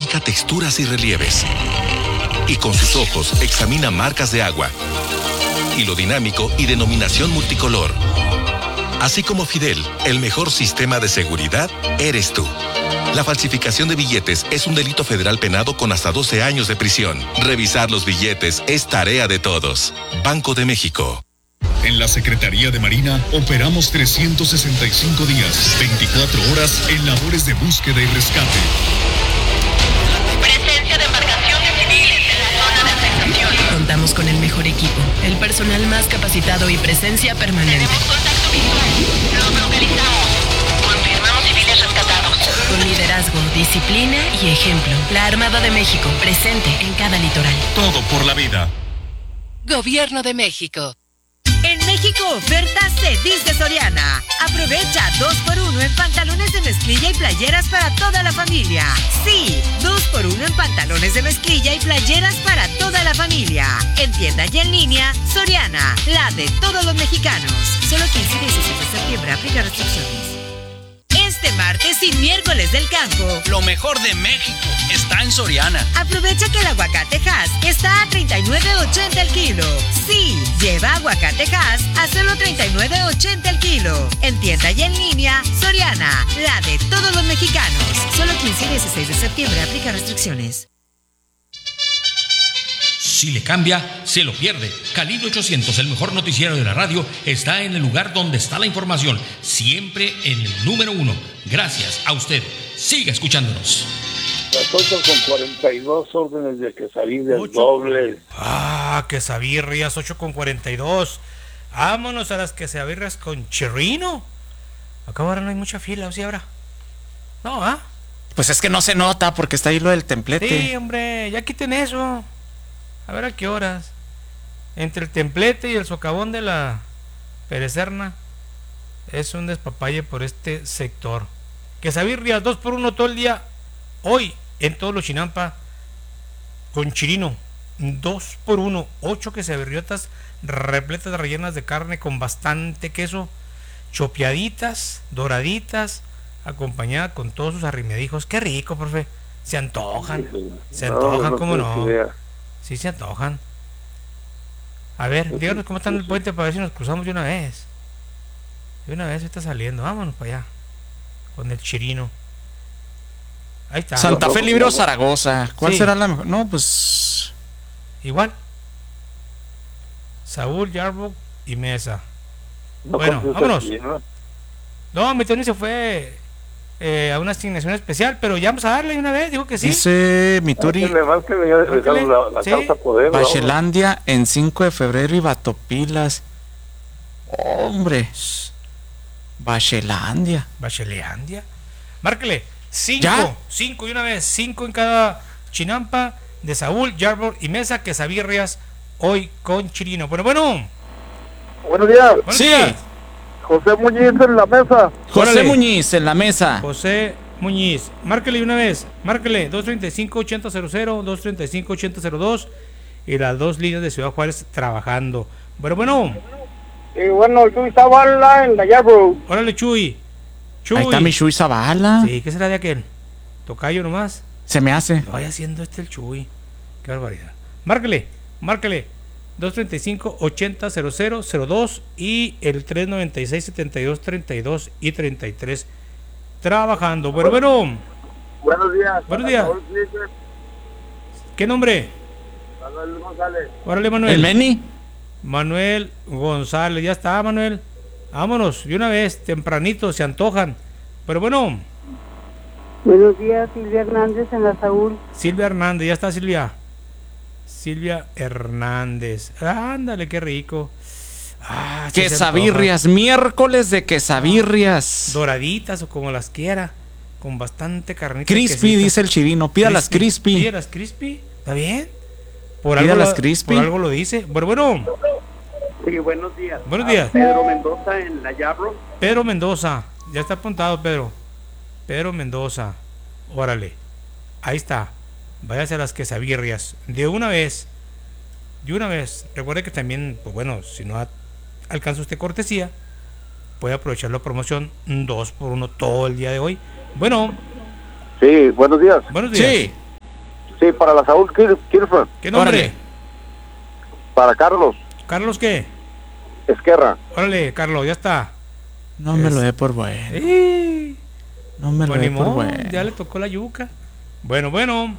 identifica texturas y relieves. Y con sus ojos examina marcas de agua, hilo dinámico y denominación multicolor. Así como Fidel, el mejor sistema de seguridad eres tú. La falsificación de billetes es un delito federal penado con hasta 12 años de prisión. Revisar los billetes es tarea de todos. Banco de México. En la Secretaría de Marina operamos 365 días, 24 horas en labores de búsqueda y rescate. Presencia de embarcaciones civiles en la zona de afectación. Contamos con el mejor equipo, el personal más capacitado y presencia permanente. Tenemos contacto visual. Los localizamos. Confirmamos civiles rescatados. Con liderazgo, disciplina y ejemplo. La Armada de México, presente en cada litoral. Todo por la vida. Gobierno de México. En México, ofertas se dice Soriana. Aprovecha 2x1 en pantalones de mezclilla y playeras para toda la familia. Sí, 2x1 en pantalones de mezclilla y playeras para toda la familia. En tienda y en línea, Soriana, la de todos los mexicanos. Solo 15 y 16 de septiembre, aplica restricciones. Este martes y miércoles del campo, lo mejor de México está en Soriana. Aprovecha que el aguacate Hass está a $39.80 el kilo. Sí, lleva aguacate Hass a solo $39.80 el kilo. En tienda y en línea, Soriana, la de todos los mexicanos. Solo 15 y 16 de septiembre, aplica restricciones. Si le cambia, se lo pierde. Calibre 800, el mejor noticiero de la radio, está en el lugar donde está la información, siempre en el número 1. Gracias a usted. Siga escuchándonos. Las 8:42, órdenes de quesadillas dobles. Quesabirrias, 8:42. Vámonos a las quesabirrias con chirrino. Acá ahora no hay mucha fila, ¿o sí habrá? No, Pues es que no se nota porque está ahí lo del templete. Sí, hombre, ya quiten eso. A ver a qué horas. Entre el templete y el socavón de la Perecerna es un despapalle por este sector. Quesabirrias 2x1 todo el día. Hoy en todos los Chinampa con chirino 2x1, 8 quesabirriotas repletas de rellenas de carne con bastante queso, chopeaditas, donaditas, acompañada con todos sus arrimedijos. Qué rico, profe. Se antojan. Se antojan, ¿cómo no? Sí se antojan. A ver, díganos cómo está en el puente para ver si nos cruzamos de una vez. De una vez está saliendo. Vámonos para allá. Con el chirino. Ahí está. Santa Fe Libre o Zaragoza. ¿Cuál será la mejor? No, pues igual. Saúl, Yarbrough y Mesa. Bueno, vámonos. No, mi Tony se fue a una asignación especial, pero ya vamos a darle una vez, digo que sí. Dice Mituri Bachelandia en 5 de febrero y Batopilas. Hombre, Bachelandia. Márquele 5 y una vez, 5 en cada Chinampa de Saúl, Yarbrough y Mesa, quesabirrias hoy con chirino. Bueno. Buenos días. Sí. José Muñiz en la mesa. José Muñiz en la mesa. José Muñiz. Márquele una vez. Márquele 235-8000, 235-8002 y las dos líneas de Ciudad Juárez trabajando. Bueno. Chuy Zavala en la Yarbrough. Órale, Chuy. Ahí está mi Chuy Zavala. Sí, ¿qué será de aquel? Tocayo nomás. Se me hace. Lo vaya haciendo el Chuy. Qué barbaridad. Márquele 235-800002 y el 396-7232 y 33 trabajando. Bueno. Buenos días. ¿Qué nombre? Manuel González. Órale, Manuel. ¿El Meni? Manuel González, ya está, Manuel. Vámonos, de una vez, tempranito, se antojan. Pero bueno. Buenos días, Silvia Hernández en la Saúl. Silvia Hernández, ya está Silvia Hernández. Ándale, qué rico. Quesabirrias, miércoles de quesabirrias. Doraditas o como las quiera. Con bastante carnita. Crispy, dice el chirino. Pídalas crispy. Pídalas crispy. ¿Está bien? Por algo lo dice. Bueno. Sí, buenos días. Buenos días. Pedro Mendoza en la Yarbrough. Pedro Mendoza. Ya está apuntado, Pedro. Pedro Mendoza. Órale. Ahí está. Váyase a las quesabirrias. De una vez. Recuerde que también, pues bueno, si no alcanza usted cortesía, puede aprovechar la promoción 2x1 todo el día de hoy. Bueno. Sí, buenos días. Buenos días. Sí. Sí, para la Saúl Kirfer. ¿Qué nombre? Órale. Para Carlos ¿Carlos qué? Esquerra. Órale, Carlos, ya está. No me lo dé por bueno. No me lo Pues dé ni por modo, bueno. ya le tocó la yuca. Bueno. Bueno,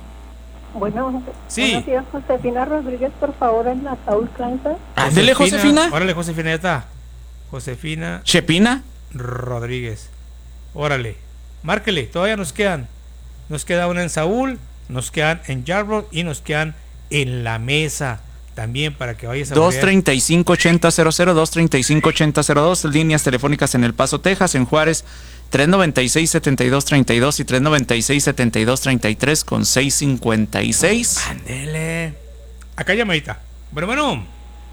Sí. buenos días, Josefina Rodríguez, por favor, en la Saúl Clanza. Ándele, Josefina. Órale, Josefina, ya está. Josefina Chepina. Rodríguez. Órale, márquele, todavía nos queda una en Saúl, nos quedan en Yarbrough y nos quedan en la mesa también para que vayas a 235-8000, 235-8002, líneas telefónicas en El Paso, Texas, en Juárez, 396-7232 y 396-7233 con 656. Ándele. Acá llamadita. Bueno.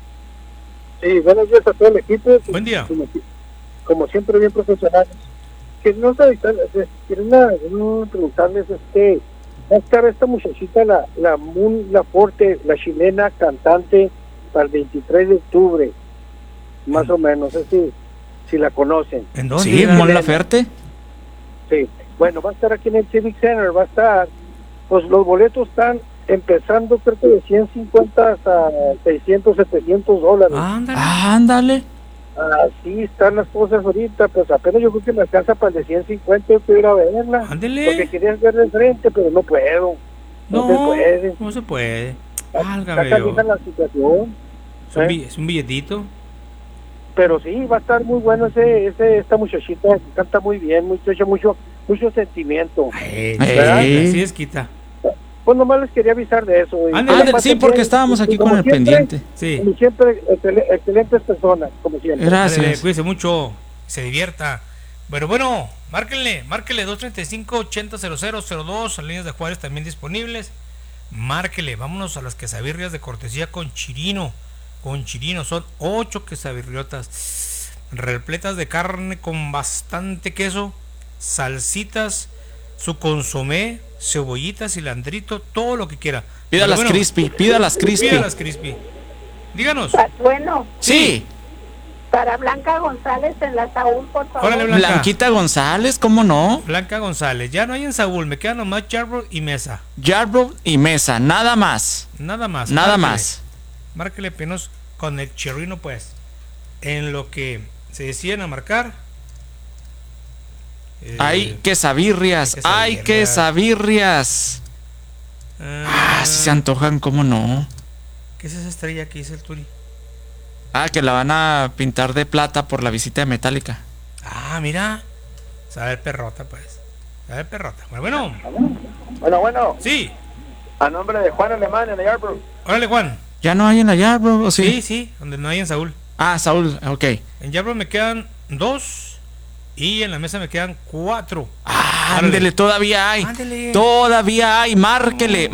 Sí, buenos días a todo el equipo. Buen día. Como siempre, bien profesionales. Que no sé, quieren preguntarles, va a estar esta muchachita, la Moon Laferte, la chilena cantante, para el 23 de octubre, más o menos, si la conocen. ¿En dónde? Sí, Mon Laferte. Sí, bueno, va a estar aquí en el Civic Center, va a estar, pues los boletos están empezando creo que de 150 hasta 600, 700 dólares. Ándale. Así están las cosas ahorita, pues apenas yo creo que me alcanza para el de 150, yo quiero ir a verla. Ándele. Porque querías ver de frente, pero no puedo. No se puede. Válgame Está Dios. canija la situación. Es un billetito. Pero sí, va a estar muy bueno esta muchachita, que canta muy bien, mucho sentimiento. ¿verdad? Así es, quita. Pues nomás les quería avisar de eso. Ándale, sí, porque estábamos aquí con el pendiente. Sí. Como siempre, excelentes personas, como siempre. Gracias. Ándale, cuídese mucho, se divierta. Bueno, márquenle 235-800002, líneas de Juárez también disponibles. Márquele, vámonos a las quesabirrias de cortesía con Chirino. Son 8 quesabirriotas repletas de carne con bastante queso, salsitas, su consomé, cebollita, cilandrito, todo lo que quiera. Pídalas crispy. Pídalas crispy. Díganos. Bueno, Sí. para Blanca González en la Saúl, por favor. Órale, Blanca. Blanquita González, ¿cómo no? Blanca González, ya no hay en Saúl, me quedan nomás Yarbrough y Mesa. Yarbrough y Mesa, nada más. Nada más. Márquele penos con el chirrino, pues. En lo que se deciden a marcar. Hay quesabirrias. Si se antojan, ¿cómo no? ¿Qué es esa estrella que dice el Turi? Que la van a pintar de plata por la visita de Metallica. Mira. Sabe perrota, pues. Bueno. Bueno. Sí. A nombre de Juan Alemán en Yarbrough. Órale, Juan. ¿Ya no hay en la Yarbrough o sí? Sí, donde no hay en Saúl. Saúl, ok. En Yarbrough me quedan 2 y en la mesa me quedan 4. Ándele, todavía hay. Ándele. Todavía hay. Márquele.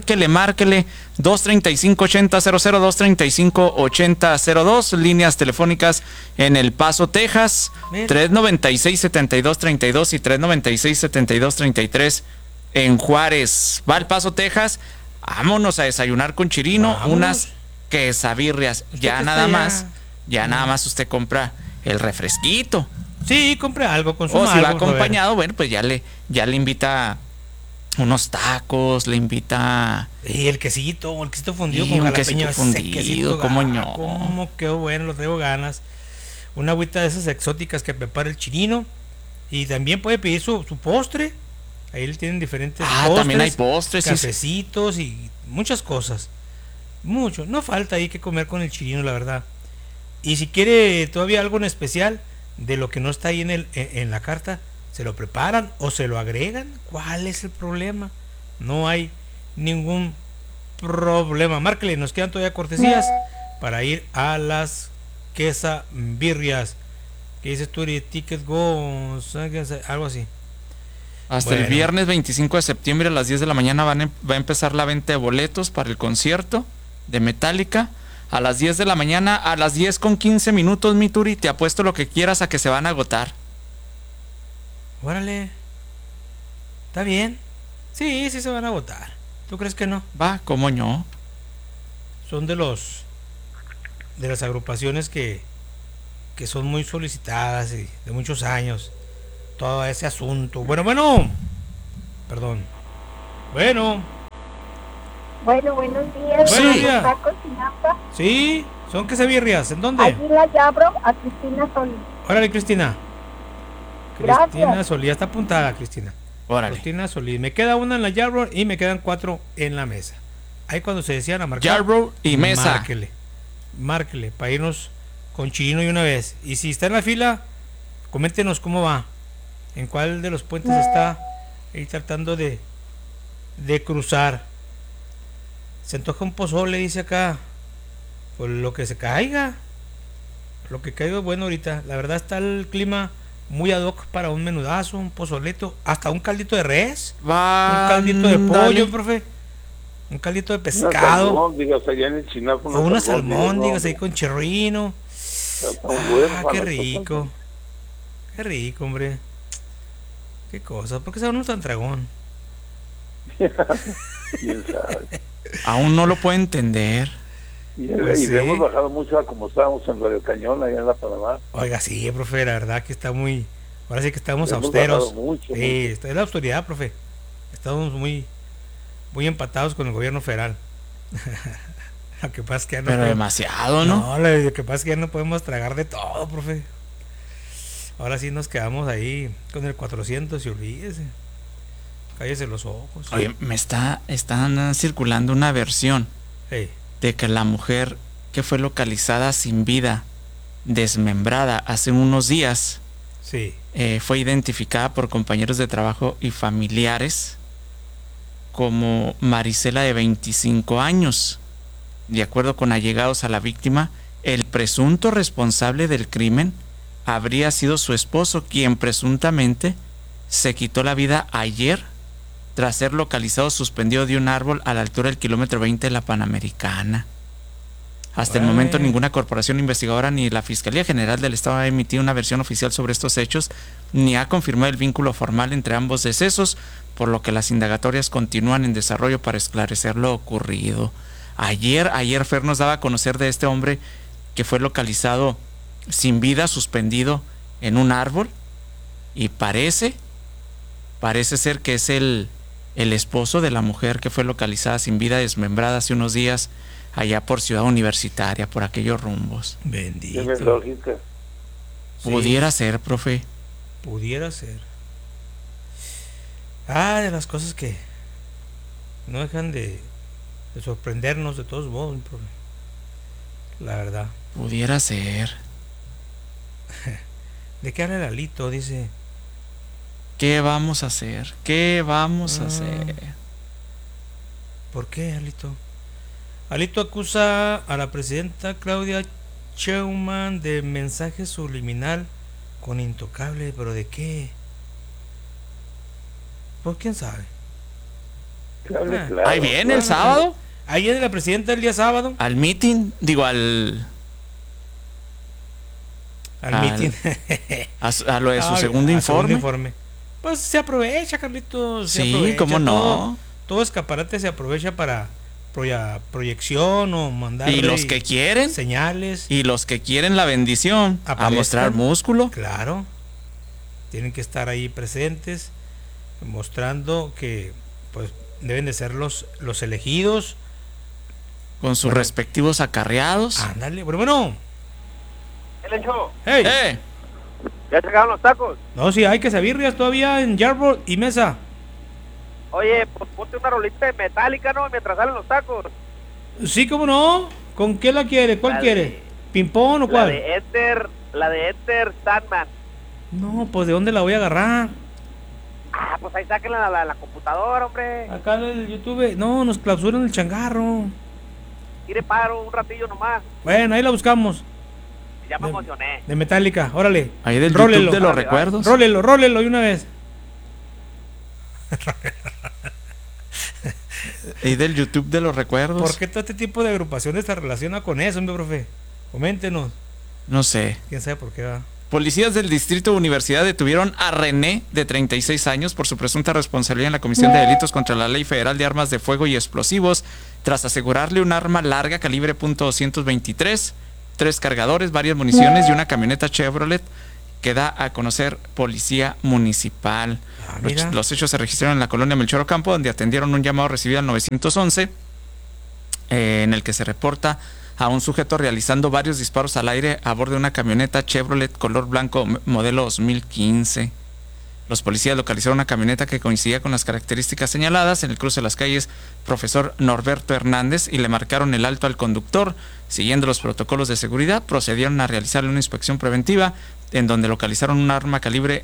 235-8000, 235-8002, líneas telefónicas en El Paso, Texas, 396-7232 y 396-7233 en Juárez. Va al Paso, Texas. Vámonos a desayunar con Chirino. Unas quesabirrias. Ya nada más usted compra el refresquito. Sí, compre algo, consuma o si va algo, acompañado, bueno, pues ya le invita unos tacos, le invita el quesito fundido sí, con un jalapeño, quesito fundido, como no. Cómo quedó bueno, lo traigo ganas. Una agüita de esas exóticas que prepara el Chirino. Y también puede pedir su postre. Ahí tienen diferentes postres. También hay postres, cafecitos y muchas cosas. Mucho, no falta ahí que comer con el Chirino, la verdad. Y si quiere todavía algo en especial de lo que no está ahí en la carta, se lo preparan o se lo agregan. ¿Cuál es el problema? No hay ningún problema. Márquele, nos quedan todavía cortesías para ir a las quesabirrias. ¿Qué dices tú? Ticket Go, algo así. Hasta el viernes 25 de septiembre a las 10 de la mañana va a empezar la venta de boletos para el concierto de Metallica. A las 10 de la mañana, a las 10:15, mi Turi, te apuesto lo que quieras a que se van a agotar. Órale. ¿Está bien? Sí, se van a agotar. ¿Tú crees que no? Va, ¿cómo no? Son de las agrupaciones que son muy solicitadas y de muchos años. Todo ese asunto. Bueno. Bueno, buenos días. Buenos días. Tacos y napa. Sí, son quesabirrias. ¿En dónde? Aquí la llabro a Cristina Solís. Órale, Cristina. Gracias. Cristina Solís, ya está apuntada, Cristina. Órale. Cristina Solís. Me queda una en la Yarbrough y me quedan 4 en la mesa. Ahí cuando se decían a marcar. Yarbrough y mesa. Márquele, para irnos con Chino y una vez. Y si está en la fila, coméntenos cómo va. En cuál de los puentes está ahí tratando de cruzar. Se antoja un pozole, dice acá. Pues lo que se caiga. Lo que caiga es bueno ahorita. La verdad está el clima muy ad hoc para un menudazo, un pozoleto, hasta un caldito de res, un caldito de pollo, profe, un caldito de pescado, o unas almóndigas ahí con chirrino. Qué rico, hombre. Qué cosa, ¿por qué sabe uno tan dragón? ¿Quién sabe? Aún no lo puedo entender. Pues y hemos bajado mucho a como estábamos en Radio Cañón, allá en la Panamá. Oiga, sí, profe, la verdad que está muy... Ahora sí que estamos austeros. Mucho, sí, esta es la austeridad, profe. Estamos muy empatados con el gobierno federal. Lo que pasa es que ya no... Pero demasiado, ¿no? No, lo que pasa es que ya no podemos tragar de todo, profe. Ahora sí nos quedamos ahí con el 400 y olvídese. Cállese los ojos. Oye, están circulando una versión de que la mujer que fue localizada sin vida, desmembrada hace unos días, fue identificada por compañeros de trabajo y familiares como Marisela, de 25 años. De acuerdo con allegados a la víctima, el presunto responsable del crimen habría sido su esposo, quien presuntamente se quitó la vida ayer tras ser localizado suspendido de un árbol a la altura del kilómetro 20 de la Panamericana. Hasta el momento ninguna corporación investigadora ni la Fiscalía General del Estado ha emitido una versión oficial sobre estos hechos, ni ha confirmado el vínculo formal entre ambos decesos, por lo que las indagatorias continúan en desarrollo para esclarecer lo ocurrido. Ayer Fer nos daba a conocer de este hombre que fue localizado sin vida, suspendido en un árbol, y parece ser que es el esposo de la mujer que fue localizada sin vida, desmembrada hace unos días allá por Ciudad Universitaria, por aquellos rumbos. Bendito. Pudiera ser, profe. Pudiera ser. De las cosas que no dejan de sorprendernos de todos modos, profe. La verdad. Pudiera ser. ¿De qué habla Lalito? Dice... ¿Qué vamos a hacer? ¿Qué vamos a hacer? ¿Por qué, Alito? Alito acusa a la presidenta Claudia Sheinbaum de mensaje subliminal con Intocable, ¿pero de qué? Pues quién sabe. Ahí viene el sábado. Ahí viene la presidenta el día sábado. Al meeting, digo, al meeting. a lo de su segundo informe. Pues se aprovecha, Carlitos. Sí, cómo no. Todo escaparate se aprovecha para proyección o mandar. Y los que quieren señales. Y los que quieren la bendición a mostrar músculo. Claro. Tienen que estar ahí presentes, mostrando que pues deben de ser los elegidos. Con sus respectivos acarreados. Ándale, bueno. El hecho. Hey. ¿Ya sacaron los tacos? No, sí, hay quesabirrias todavía en Yarbrough y mesa. Oye, pues ponte una rolita de Metallica, ¿no? Mientras salen los tacos. Sí, ¿cómo no? ¿Con qué la quiere? ¿Cuál quiere? ¿Ping-pong o cuál? La de Enter Sandman. No, pues ¿de dónde la voy a agarrar? Pues ahí saquen la computadora, hombre. Acá en el YouTube. No, nos clausuran el changarro. Tire paro un ratillo nomás. Bueno, ahí la buscamos. Ya me emocioné. De Metallica, órale. Ahí del YouTube de los recuerdos. Rólelo y una vez. Ahí del YouTube de los recuerdos. ¿Por qué todo este tipo de agrupaciones se relaciona con eso, hombre, profe? Coméntenos. No sé. ¿Quién sabe por qué va? Policías del Distrito Universidad detuvieron a René, de 36 años, por su presunta responsabilidad en la Comisión de Delitos contra la Ley Federal de Armas de Fuego y Explosivos, tras asegurarle un arma larga calibre .223, 3 cargadores, varias municiones y una camioneta Chevrolet, que da a conocer Policía Municipal. Los hechos se registraron en la colonia Melchor Ocampo, donde atendieron un llamado recibido al 911 en el que se reporta a un sujeto realizando varios disparos al aire a bordo de una camioneta Chevrolet color blanco modelo 2015. Los policías localizaron una camioneta que coincidía con las características señaladas en el cruce de las calles Profesor Norberto Hernández y le marcaron el alto al conductor. Siguiendo los protocolos de seguridad, procedieron a realizarle una inspección preventiva en donde localizaron un arma calibre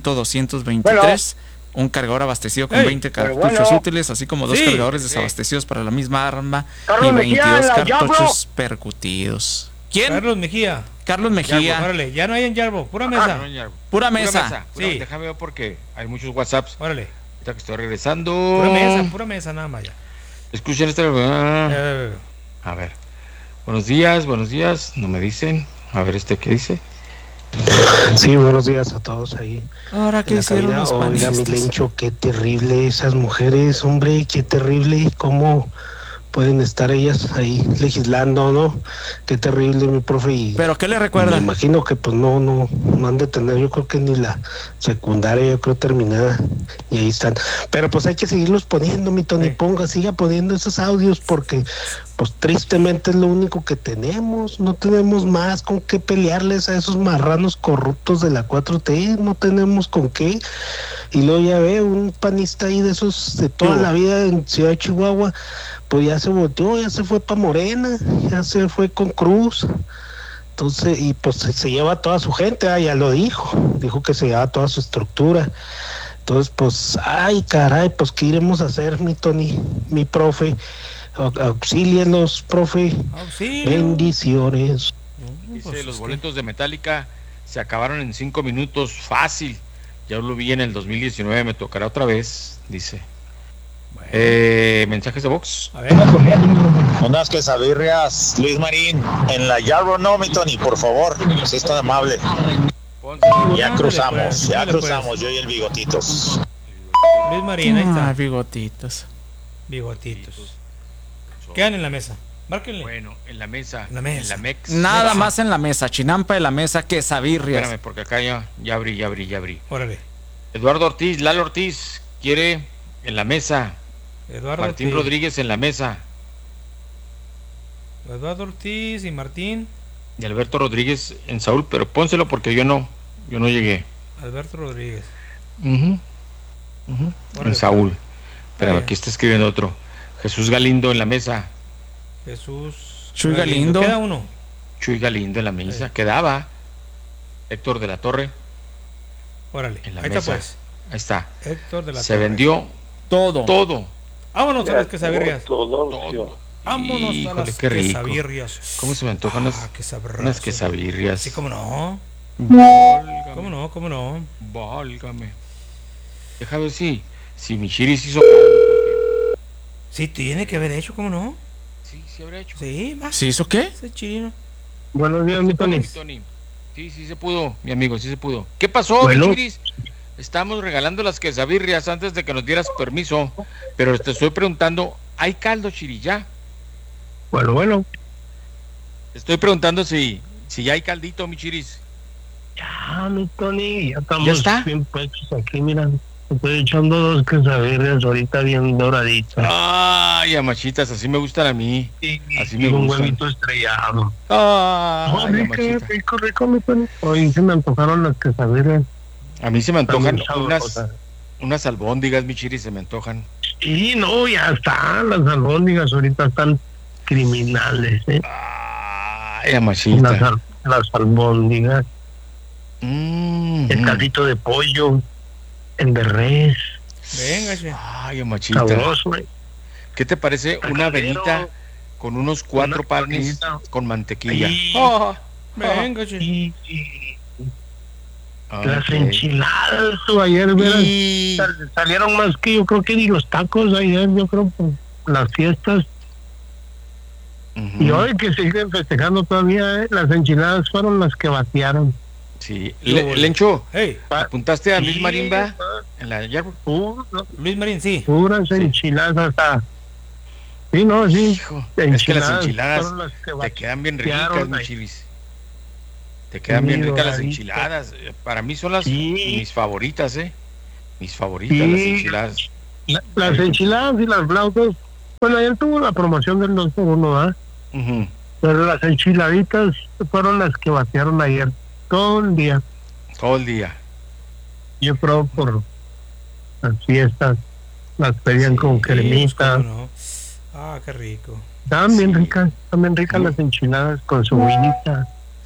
.223, un cargador abastecido con 20 cartuchos útiles, así como dos cargadores desabastecidos para la misma arma y 22 cartuchos percutidos. ¿Quién? Carlos Mejía. Carlos Mejía. Yarbo, órale, ya no hay en Yarbo, pura mesa. Pura mesa. Sí. Déjame ver porque hay muchos WhatsApps. Órale. Ahorita que estoy regresando. Pura mesa, nada más ya. Escuchen esta. A ver. Buenos días. No me dicen. A ver, ¿qué dice? Sí, buenos días a todos ahí. Ahora que hicieron los panistas. Oiga, mi Lencho, qué terrible esas mujeres, hombre, qué terrible. ¿Cómo pueden estar ellas ahí legislando, no? Qué terrible, mi profe. Y ¿pero qué le recuerda? Me imagino que pues no han de tener, yo creo que ni la secundaria, yo creo terminada, y ahí están. Pero pues hay que seguirlos poniendo, mi Tony, siga poniendo esos audios porque pues tristemente es lo único que tenemos, no tenemos más con qué pelearles a esos marranos corruptos de la 4T, no tenemos con qué. Y luego ya veo un panista ahí de esos de toda la vida en Ciudad de Chihuahua, pues ya se volteó, ya se fue para Morena, ya se fue con Cruz. Entonces, y pues se lleva toda su gente, ya lo dijo que se lleva toda su estructura. Entonces, pues, ay caray, pues qué iremos a hacer, mi Tony, mi profe. Auxílienos, profe. Auxilio. Bendiciones. Dice, los boletos de Metallica se acabaron en 5 minutos, fácil. Ya lo vi en el 2019, me tocará otra vez, dice. Mensajes de Vox. A ver. Unas quesabirrias, Luis Marín, en la Yarbo, no, mi Tony, por favor, si es tan amable. Ya cruzamos, yo y el Bigotitos. Luis Marín, ahí está. Bigotitos. Quedan en la mesa. Márquenle. Bueno, en la mesa. En la Mex. Nada más en la mesa, chinampa de la mesa, quesabirrias. Espérame, porque acá ya abrí. Órale. Eduardo Ortiz, Lalo Ortiz, quiere en la mesa. Martín Rodríguez en la mesa. Eduardo Ortiz y Martín. Y Alberto Rodríguez en Saúl, pero pónselo porque yo no llegué. Alberto Rodríguez. En Saúl. Pero aquí está escribiendo otro. Jesús Galindo en la mesa. Chuy Galindo. Queda uno. Chuy Galindo en la mesa. Quedaba Héctor de la Torre. Órale. En la ahí mesa. está pues. Ahí está. Héctor de la Se Torre. Vendió todo. Vámonos a las quesabirrias. Todo. Vámonos a las quesabirrias. ¿Cómo se me antojan unas quesabirrias? Sí, cómo no. ¿Cómo no? Válgame. Déjame ver si mi chiris hizo. Sí, tiene que haber hecho, ¿cómo no? Sí, habrá hecho. Sí, va. ¿Sí hizo qué? Ese chino. Buenos días, mi Tony. Sí se pudo, mi amigo, sí se pudo. ¿Qué pasó, mi chiris? Estamos regalando las quesabirrias antes de que nos dieras permiso, pero te estoy preguntando, ¿hay caldo, Chiri, ya? Bueno. Te estoy preguntando si ya hay caldito, mi chiris. Ya, mi Tony, ya estamos bien puestos aquí, mira. Estoy echando 2 quesabirrias ahorita bien doraditas. Ay, amachitas, así me gustan a mí. Así me gustan. Un huevito estrellado. Ay, rico, mi Tony. Hoy se me antojaron las quesabirrias. A mí se me antojan unas albóndigas, mi chiri, se me antojan. Sí, no, ya están, las albóndigas ahorita están criminales, Ay, amachita. Las albóndigas. El caldito de pollo, el de res. Venga, ay, amachita. Sabroso, ¿Qué te parece una velita con unos 4 panes con mantequilla? Venga, Las enchiladas, ayer salieron más que yo creo que ni los tacos ayer, yo creo por las fiestas. Y hoy que siguen festejando todavía, las enchiladas fueron las que batearon. Sí, Lencho, ¿apuntaste a Luis Marín en la Yarbo? Luis Marín, sí. Puras enchiladas hasta. Sí, no, sí. Hijo, es que las enchiladas te quedan bien ricas, mi chivis. Te quedan bien ricas las enchiladas. Para mí son mis favoritas, Mis favoritas, las enchiladas. Las enchiladas y las flautas Bueno, ayer tuvo la promoción del 2x1, ¿ah? Pero las enchiladitas fueron las que batearon ayer, todo el día. Todo el día. Yo creo por las fiestas, las pedían con cremita. No. Ah, qué rico. Estaban bien ricas las enchiladas con su vinita.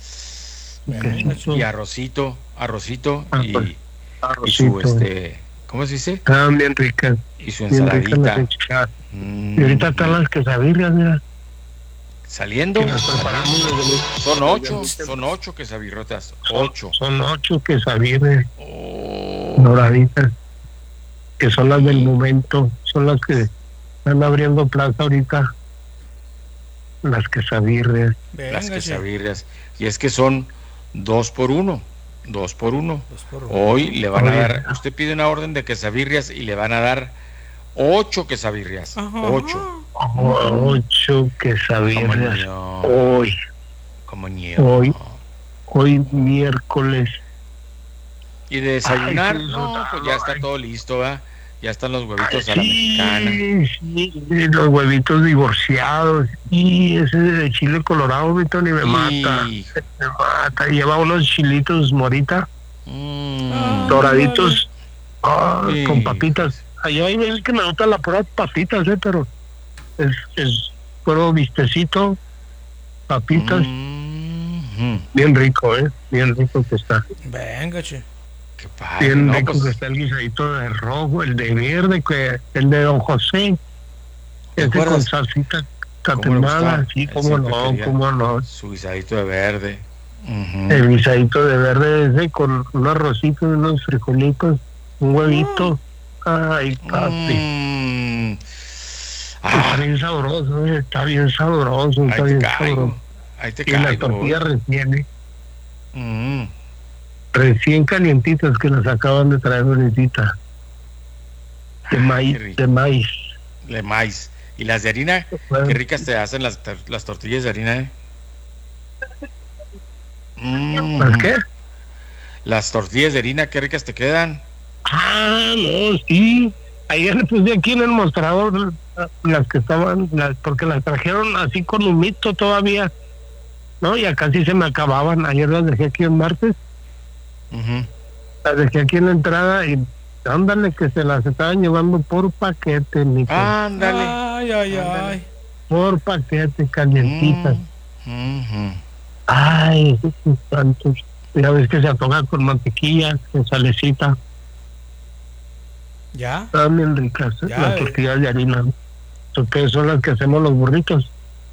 Y arrocito y arrocito. su ¿cómo se dice? Estaban bien ricas. Y su ensaladita. Y ahorita están las quesabirrias, mira. Saliendo. Son 8 quesabirrotas. 8. Son 8 quesabirrias. Doraditas. Que son las del momento. Son las que están abriendo plaza ahorita. Las quesabirrias. Las quesabirrias. Y es que son 2x1. 2x1. Hoy le van a dar, usted pide una orden de quesabirrias y le van a dar 8 quesabirrias. 8. 8 quesabirrias. Hoy. Como niño. Hoy miércoles. Y de desayunar, pues ya está todo listo, ¿verdad? Ya están los huevitos a la mexicana. Sí, los huevitos divorciados. Y ese de chile colorado, Vito, ni me mata. Me mata. Lleva unos chilitos morita. Doraditos. Con papitas. Allá hay el que me gusta la pura papitas, pero es puro vistecito, papitas. Bien rico, bien rico que está. Venga, che. Qué padre, bien rico que está el guisadito de rojo, el de verde, el de Don José, ese con salsita catemada, sí, cómo no. Su guisadito de verde. El guisadito de verde ese con un arrocito, unos frijolitos, un huevito. Ay, papi. Está bien sabroso, está bien sabroso. Ahí te y la tortilla recién calientitas que las acaban de traer ahorita. De maíz. De maíz. ¿Y las de harina? Qué ricas te hacen las tortillas de harina, ¿Las qué? Las tortillas de harina, qué ricas te quedan. No, sí. Ayer le puse aquí en el mostrador las que estaban, porque las trajeron así con humito todavía, ¿no? Y acá sí se me acababan. Ayer las dejé aquí el martes. Las dejé aquí en la entrada y ándale que se las estaban llevando por paquete, Nico. Ándale. Ay. Por paquete, calientitas. Ay, tantos. Ya ves que se atoga con mantequilla, con salecita. ¿Ya? Están bien ricas las tortillas de harina. Porque son las que hacemos los burritos.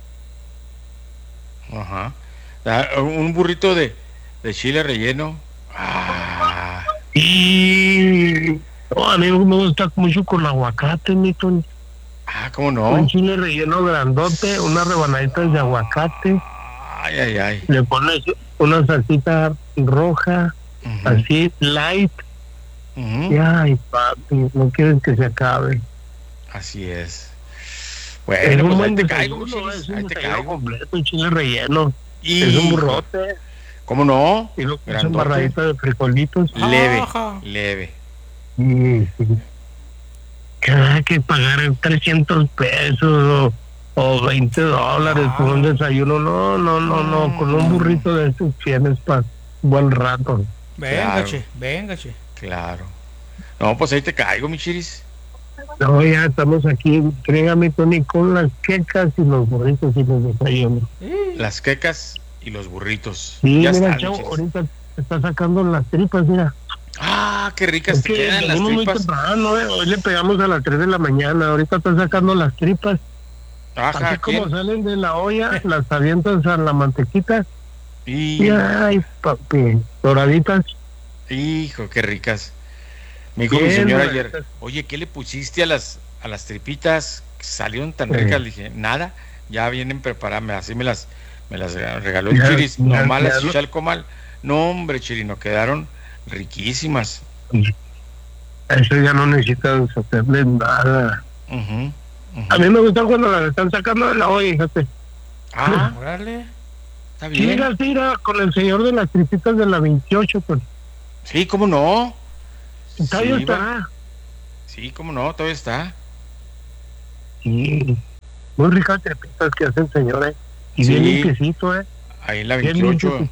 Un burrito de chile relleno. Y a mí me gusta mucho con aguacate, Milton. ¿Cómo no? Un chile relleno grandote, unas rebanaditas de aguacate. Ay. Le pones una salsita roja, así, light. Y ay, papi, no quieres que se acabe. Así es. Bueno, pues ahí te caigo, ahí te caigo completo, un chile relleno. Es un burrote. ¿Cómo no? Y lo que es embarradita de frijolitos. Leve. Sí. Que hay que pagar $300 o $20 por un desayuno. No. Con un burrito de estos tienes para buen rato. Venga, che. Claro. No, pues ahí te caigo, mi chiris. No, ya estamos aquí. Tráigame, Tony, con las quecas y los burritos y los desayunos. Las quecas y los burritos. Sí, ya mira, está, chavo, ahorita está sacando las tripas, mira. Qué ricas te quedan las tripas. Muy temprano, Hoy le pegamos a las 3 de la mañana. Ahorita está sacando las tripas. Así como salen de la olla, las avientas a la mantequita. Y ay, papi, doraditas. Hijo, qué ricas. Me dijo mi señora ayer, oye, ¿qué le pusiste a las tripitas? Salieron tan ricas. Le dije, nada, ya vienen preparadas. Así me las regaló el Chiris. Nomás las eché al comal. No, hombre, Chirino, quedaron riquísimas. Eso ya no necesitas hacerle nada. A mí me gusta cuando las están sacando de la olla, fíjate. Órale. Está bien. Mira, con el señor de las tripitas de la 28, pues. Sí, ¿cómo no? Todavía está. Sí, ¿cómo no? Todavía está. Sí. Muy ricas tripitas que hacen, señores. Y Sí. bien limpiecito, Ahí en la Bien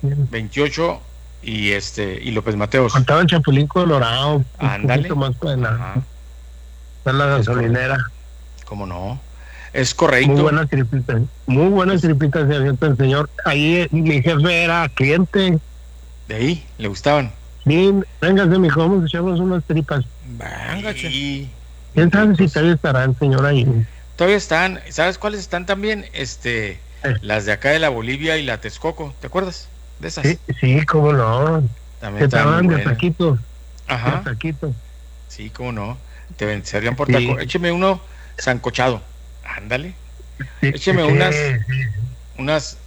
28 y López Mateos. Faltaba el Chapulín Colorado. Ándale. Un poquito más para adelante. Está la gasolinera. ¿Cómo no? Es correcto. Muy buenas tripitas. Muy buenas tripitas se avienta el señor. Ahí mi jefe era cliente. De ahí, le gustaban. Bien, véngase, mijo, vamos a echarnos unas tripas. Véngase. ¿Quién sabe si todavía estará el señor ahí? Todavía están. ¿Sabes cuáles están también? Las de acá de la Bolivia y la Texcoco. ¿Te acuerdas de esas? Sí, cómo no. También Que estaban estaban muy de buenas. taquito. Ajá. De taquito. Sí, cómo no. Te vencerían por Sí. taco. Écheme uno sancochado. Ándale. Sí, Écheme sí, unas,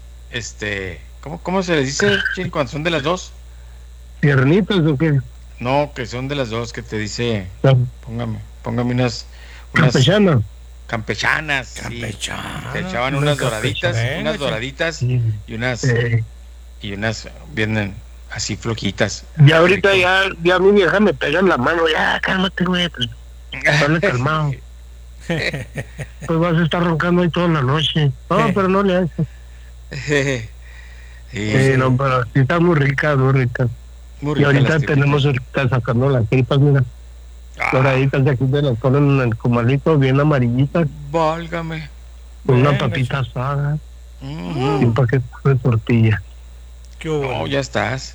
¿cómo se les dice, Chiri, cuando son de las dos? ¿Piernitas o qué? No, que son de las dos, que te dice, póngame unas Campechanas. campechanas. Sí. Campechanas. Te echaban Una unas doraditas, campechana. unas doraditas y unas vienen así flojitas. Y ahorita ya mi vieja me pega en la mano. Ya, cálmate, güey. Pues, dale calmado. Pues vas a estar roncando ahí toda la noche. No, pero no le haces. No, pero sí está muy rica, muy rica. Muy Y ricas ahorita las tenemos ahorita sacando las tripas, mira. Doraditas de aquí de las ponen en el comalito, bien amarillitas. Válgame. Con una papita asada. Y un paquete de tortilla. No, ya estás.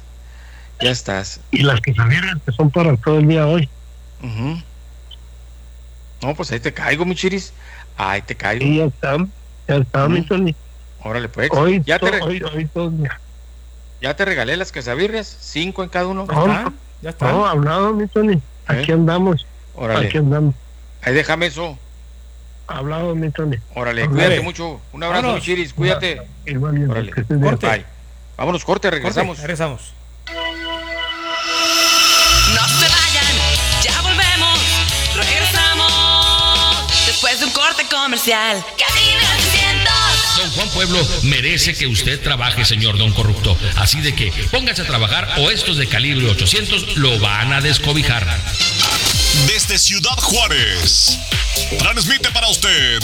Y las quesadillas que son para todo el día hoy. Ujú. No, pues ahí te caigo, mi Chiris. Ahí te caigo. Y ya está, mi Tony. Órale, pues. Hoy todo el día. Ya te regalé las quesabirrias, 5 en cada uno. Ya está. No, hablado, mi Tony. Aquí andamos. Órale. Aquí andamos. Ahí déjame eso. Hablado, mi Tony. Órale, cuídate mucho. Un abrazo, Vámonos. mi Chiris, cuídate. Igual, Órale. que estés bien. Corte. Bye. Vámonos, corte, regresamos. Regresamos. No se vayan, ya volvemos. Regresamos después de un corte comercial. Cadena 600. Don Juan Pueblo merece que usted trabaje, señor Don Corrupto. Así de que póngase a trabajar o estos de calibre 800 lo van a descobijar. Desde Ciudad Juárez, transmite para usted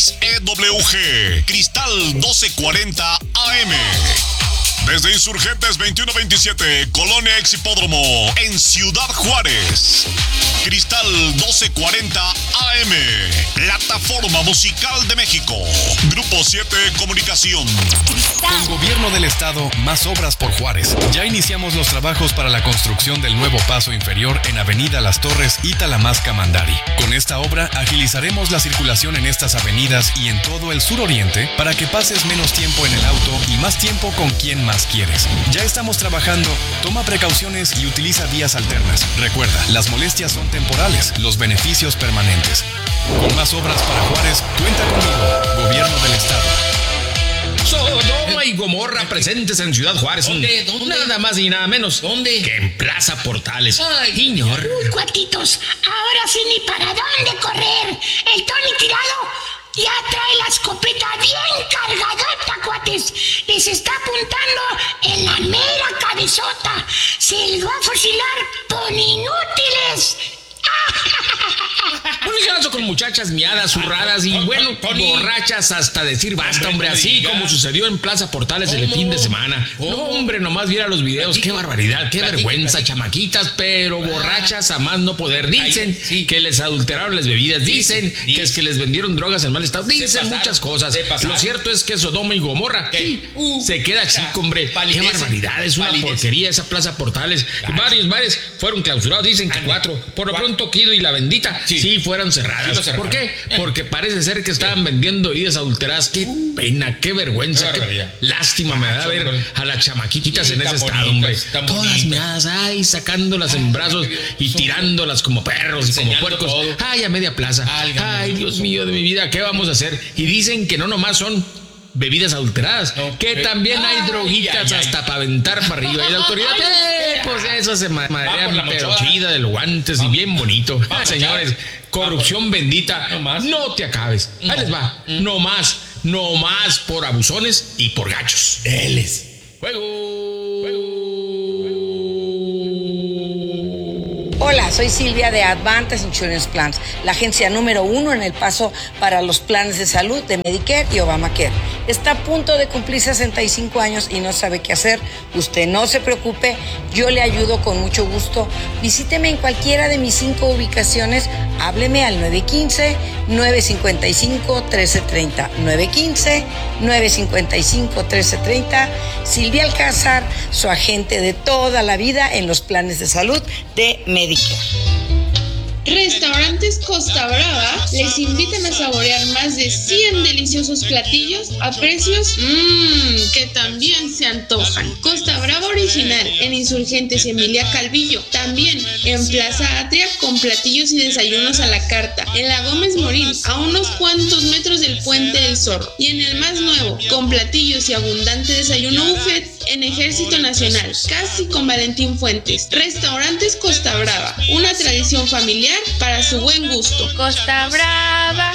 XEWG Cristal 1240 AM. Desde Insurgentes 2127, Colonia Ex Hipódromo, en Ciudad Juárez. Cristal 1240 AM, Plataforma Musical de México. Grupo 7 Comunicación. Con Gobierno del Estado, más obras por Juárez. Ya iniciamos los trabajos para la construcción del nuevo paso inferior en Avenida Las Torres y Talamasca Mandari. Con esta obra agilizaremos la circulación en estas avenidas y en todo el suroriente para que pases menos tiempo en el auto y más tiempo con quien más quieres. Ya estamos trabajando, toma precauciones y utiliza vías alternas. Recuerda, las molestias son temporales, los beneficios permanentes. Con más obras para Juárez, cuenta conmigo, Gobierno del Estado. Sodoma y Gomorra presentes en Ciudad Juárez. ¿Dónde? Nada más y nada menos. ¿Dónde? Que en Plaza Portales. Ay, señor. Uy, cuatitos, ahora sí ni para dónde correr. El Tony Tirado ya trae la escopeta bien cargadota, cuates. Les está apuntando en la mera cabezota. Se les va a fusilar por inútiles. Bueno, yo ando con muchachas miadas, zurradas y bueno, borrachas hasta decir basta, hombre, así como sucedió en Plaza Portales el fin de semana. No, hombre, nomás viera los videos, qué barbaridad, qué vergüenza, chamaquitas, pero borrachas a más no poder. Dicen que les adulteraron las bebidas, dicen que es que les vendieron drogas en mal estado, dicen muchas cosas. Lo cierto es que Sodoma y Gomorra se queda chico, hombre. Qué barbaridad, es una porquería esa Plaza Portales. Varios bares fueron clausurados, dicen que 4. Por lo pronto, Kido y La Bendita sí fueron cerradas. ¿Por qué? Porque parece ser que estaban vendiendo bebidas adulteradas. Qué pena, qué vergüenza, qué lástima me da ver a las chamaquitas en ese estado, hombre. Todas meadas, ay, sacándolas en brazos y tirándolas como perros y como puercos. Ay, a media plaza. Ay, Dios mío de mi vida, ¿qué vamos a hacer? Y dicen que no nomás son bebidas adulteradas, que también hay droguitas hasta para aventar para arriba. Y la autoridad, pues eso se madrea pero chida de los guantes y bien bonito. Señores, corrupción bendita, no te acabes. Ahí les va, no más por abusones y por gachos. Hola, soy Silvia de Advantage Insurance Plans, la agencia número 1 en El Paso para los planes de salud de Medicare y Obamacare. Está a punto de cumplir 65 años y no sabe qué hacer. Usted no se preocupe, yo le ayudo con mucho gusto. Visíteme en cualquiera de mis 5 ubicaciones. Hábleme al 915-955-1330. 915-955-1330. Silvia Alcázar, su agente de toda la vida en los planes de salud de Medicare. Restaurantes Costa Brava les invitan a saborear más de 100 deliciosos platillos a precios que también se antojan. Costa Brava original en Insurgentes y Emilia Calvillo. También en Plaza Atria con platillos y desayunos a la carta. En la Gómez Morín, a unos cuantos metros del Puente del Zorro. Y en el más nuevo, con platillos y abundante desayuno buffet en Ejército Nacional, casi con Valentín Fuentes. Restaurantes Costa Brava, una tradición familiar para su buen gusto. Costa Brava.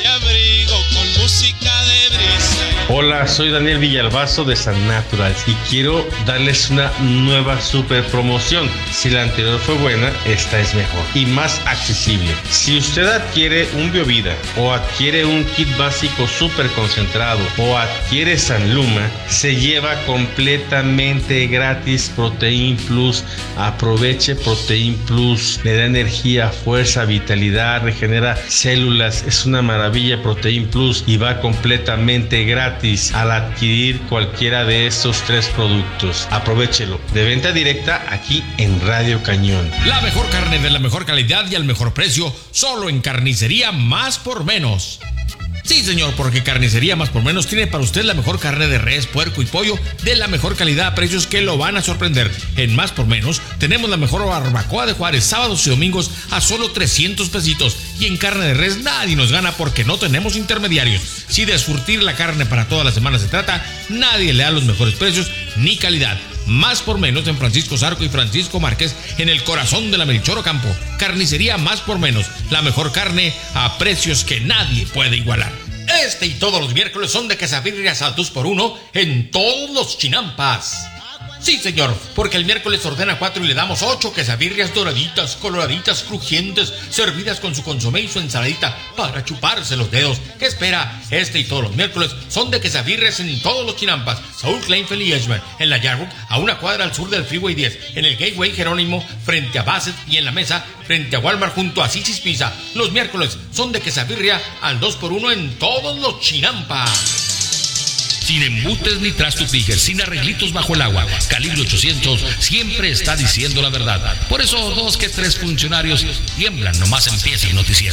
Hola, soy Daniel Villalbazo de San Naturals y quiero darles una nueva super promoción. Si la anterior fue buena, esta es mejor y más accesible. Si usted adquiere un Biovida o adquiere un kit básico super concentrado o adquiere San Luma, se lleva completamente gratis Protein Plus. Aproveche Protein Plus, le da energía, fuerza, vitalidad, regenera células, es una maravilla Protein Plus y va completamente gratis al adquirir cualquiera de estos 3 productos. Aprovéchelo, de venta directa aquí en Radio Cañón. La mejor carne de la mejor calidad y al mejor precio, solo en Carnicería Más por Menos. Sí, señor, porque Carnicería Más por Menos tiene para usted la mejor carne de res, puerco y pollo de la mejor calidad a precios que lo van a sorprender. En Más por Menos tenemos la mejor barbacoa de Juárez, sábados y domingos a solo 300 pesitos. Y en carne de res nadie nos gana porque no tenemos intermediarios. Si de surtir la carne para toda la semana se trata, nadie le da los mejores precios ni calidad. Más por Menos en Francisco Zarco y Francisco Márquez, en el corazón de la Melchor Ocampo. Carnicería Más por Menos, la mejor carne a precios que nadie puede igualar. Este y todos los miércoles son de quesabirrias al 2x1 en todos los chinampas. Sí, señor, porque el miércoles ordena 4 y le damos 8 quesabirrias doraditas, coloraditas, crujientes, servidas con su consomé y su ensaladita para chuparse los dedos. ¿Qué espera? Este y todos los miércoles son de quesabirrias en todos los chinampas. Saúl Kleinfeld y Edgeman, en la Yarwood, a una cuadra al sur del Freeway 10, en el Gateway Jerónimo, frente a Bassett y en la Mesa, frente a Walmart junto a Sisis Pizza. Los miércoles son de quesabirria al 2x1 en todos los chinampas. Sin embutes ni trastupijes, sin arreglitos bajo el agua. Calibre 800 siempre está diciendo la verdad. Por eso 2 que 3 funcionarios tiemblan nomás empieza el noticiero.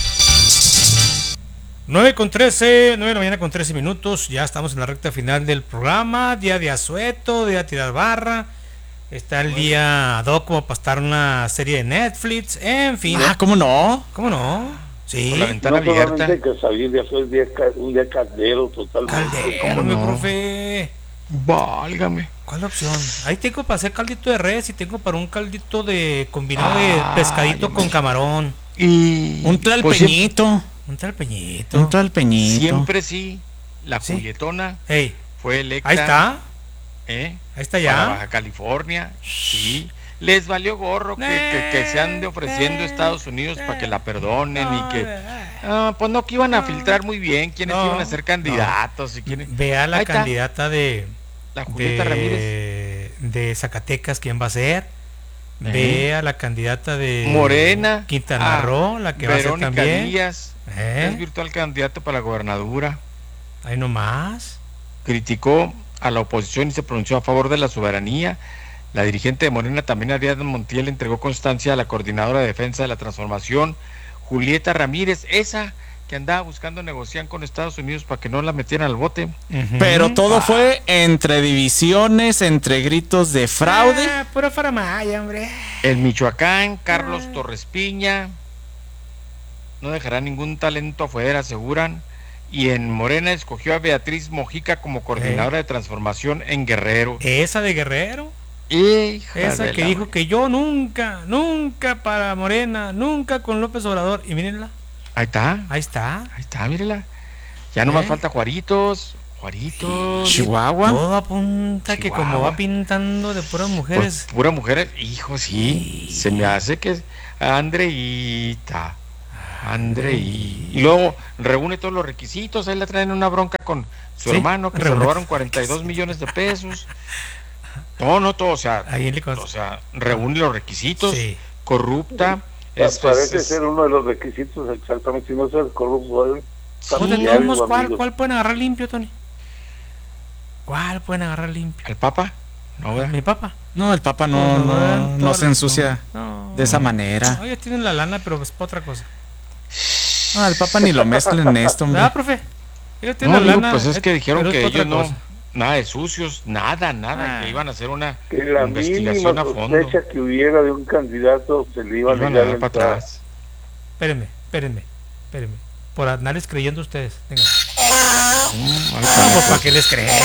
9:13, 9 de la mañana con 13 minutos. Ya estamos en la recta final del programa. Día de asueto, día de tirar barra. Está el día ad hoc como para estar una serie de Netflix. En fin. ¿Cómo no? ¿Cómo no? Sí. Con la ventana abierta. Fue un día caldero totalmente. Caldero, mi profe. Válgame. ¿Cuál opción? Ahí tengo para hacer caldito de res y tengo para un caldito de combinado de pescadito con camarón. Y un tlalpeñito. Un tlalpeñito. Un tlalpeñito. Siempre sí. La Julietona fue electa. Ahí está. Ahí está ya. Para Baja California. Sí. Les valió gorro que se ande ofreciendo Estados Unidos para que la perdonen y que pues no, que iban a filtrar muy bien quiénes iban a ser candidatos y quiénes. Vea la candidata de la Julieta Ramírez de Zacatecas, quién va a ser. Vea la candidata de Morena, Quintana Roo, la que Verónica va a ser también. Díaz, es virtual candidato para la gobernadura. Ahí nomás. Criticó a la oposición y se pronunció a favor de la soberanía. La dirigente de Morena, también Ariadna Montiel, entregó constancia a la coordinadora de defensa de la transformación, Julieta Ramírez, esa que andaba buscando negociar con Estados Unidos para que no la metieran al bote. Pero todo fue entre divisiones, entre gritos de fraude. Pura faramaya, hombre. En Michoacán, Carlos Torres Piña no dejará ningún talento afuera, aseguran. Y en Morena escogió a Beatriz Mojica como coordinadora de transformación en Guerrero. ¿Esa de Guerrero? Esa que dijo que yo nunca para Morena, nunca con López Obrador. Y mírenla. Ahí está. Ahí está, mírela. Ya nomás falta Juaritos Juaritos. Chihuahua. Todo apunta que como va pintando de puras mujeres. Pues, pura mujer, hijo, sí. Se me hace que es Andreita. Y luego reúne todos los requisitos. Ahí le traen una bronca con su hermano que se robaron 42 millones de pesos. No, todo, o sea, reúne los requisitos. Sí. Corrupta. Parece ser uno de los requisitos, exactamente. Si no se corrupto. ¿Cuál pueden agarrar limpio, Tony? ¿Cuál pueden agarrar limpio? ¿El Papa? No, ¿verdad? ¿Mi Papa? No, el Papa no se ensucia de esa manera. Oye, tienen la lana, pero es otra cosa. No, el Papa ni lo mezclen en esto, hombre. Profe? No, lana, pues es que dijeron que ellos no, nada de sucios, nada, que iban a hacer una investigación a fondo. Que la mínima que hubiera de un candidato se le iban a dar para atrás. Espérenme. Por andarles creyendo ustedes. Venga. Pues ¿para qué les creen?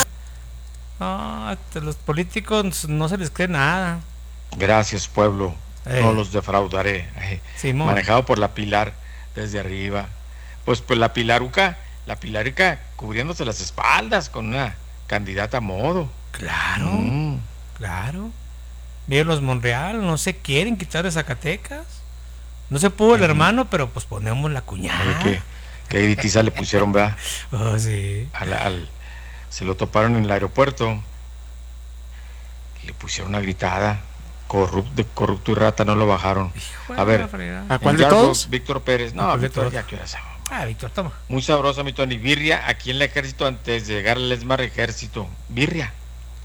Los políticos no se les cree nada. Gracias, pueblo. No los defraudaré. Manejado por la Pilar desde arriba. Pues la Pilarica cubriéndose las espaldas con una candidata a modo. Claro. Miren, los Monreal no se quieren quitar de Zacatecas. No se pudo el hermano, pero pues ponemos la cuñada. Que editiza le pusieron, ¿verdad? Oh, sí. Se lo toparon en el aeropuerto. Le pusieron una gritada. Corrupto y rata, no lo bajaron. A ver, ¿a cuál de todos? Víctor Pérez. No, Víctor, ya que hora Víctor, toma. Muy sabrosa, mi Tony. Birria aquí en el ejército antes de llegar al ESMAR ejército. Birria.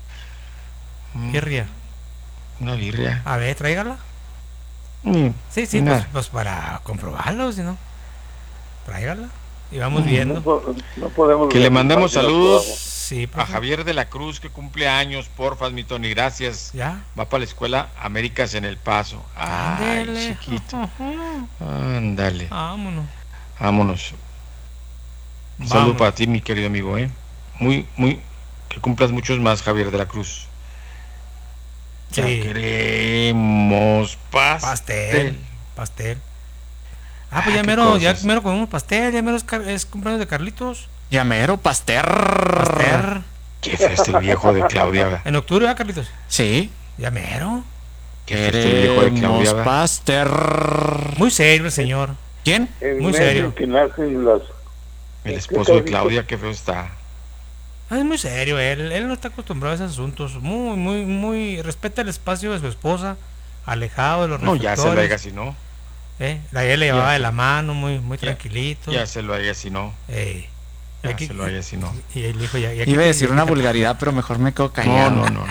Una birria. A ver, tráigala. Sí, pues para comprobarlo, si no. Tráigala. Y vamos viendo. No podemos. Que le mandemos saludos. A Javier de la Cruz, que cumple años, porfas, mi Tony, gracias. ¿Ya? Va para la escuela Américas en El Paso. Ay, chiquito. Ándale. Vámonos. Un saludo para ti, mi querido amigo, muy, que cumplas muchos más, Javier de la Cruz. Sí. Ya queremos pastel. Pues ya mero comemos pastel, ya mero es cumpleaños de Carlitos. Ya mero, pastel. Qué feste el viejo de Claudia. ¿En octubre, Carlitos? Sí. Ya mero. Qué feste el viejo de Claudia. Pastel. Muy serio el señor. ¿Quién? Muy serio. Que nacen el esposo de Claudia, qué feo está. Es muy serio, él no está acostumbrado a esos asuntos. Muy respeta el espacio de su esposa, alejado de los reflectores. Ya se lo haga si no. La le llevaba de la mano, muy tranquilito. Ya se lo haga si no. Se lo haga si no. Y él dijo ya iba a decir una vulgaridad, pero mejor me quedo callado.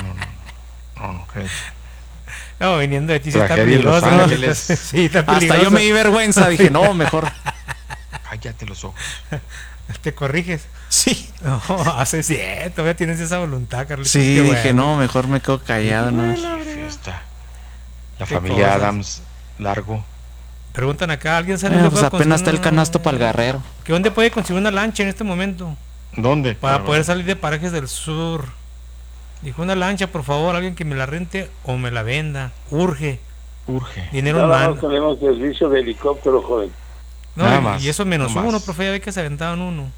No, viniendo de ti sí está peligroso. Sí, está peligroso. Hasta yo me di vergüenza, dije, no, mejor. Cállate los ojos. ¿Te corriges? Sí. No, haces bien, todavía tienes esa voluntad, Carlitos. Sí, dije, no, mejor me quedo callado, ¿no? Fiesta. La familia Adams, largo. Preguntan acá, ¿alguien sabe dónde puede apenas está el canasto para el Guerrero? ¿Que dónde puede conseguir una lancha en este momento? ¿Dónde? Para poder salir de Parajes del Sur. Dijo, una lancha, por favor, alguien que me la rente o me la venda. Urge. Dinero en mano. No tenemos servicio de helicóptero, joven. No, nada más, y eso menos uno, profe, ya ve que se aventaron uno.